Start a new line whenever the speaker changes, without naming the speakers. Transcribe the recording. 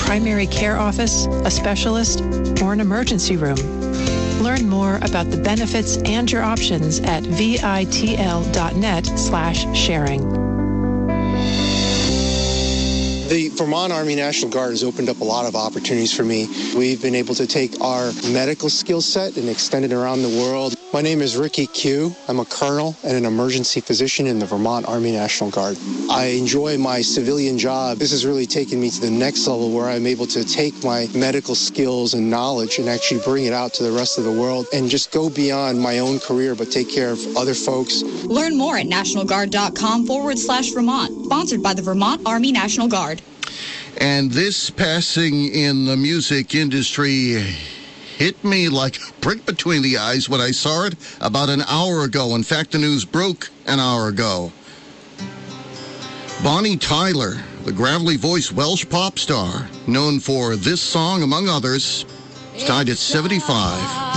primary care office, a specialist, or an emergency room. Learn more about the benefits and your options at vitl.net/sharing.
The Vermont Army National Guard has opened up a lot of opportunities for me. We've been able to take our medical skill set and extend it around the world. My name is Ricky Q. I'm a colonel and an emergency physician in the Vermont Army National Guard. I enjoy my civilian job. This has really taken me to the next level where I'm able to take my medical skills and knowledge and actually bring it out to the rest of the world and just go beyond my own career but take care of other folks.
Learn more at nationalguard.com/Vermont. Sponsored by the Vermont Army National Guard.
And this passing in the music industry hit me like a brick between the eyes when I saw it about an hour ago. In fact, the news broke an hour ago. Bonnie Tyler, the gravelly voice Welsh pop star, known for this song, among others, died at 75.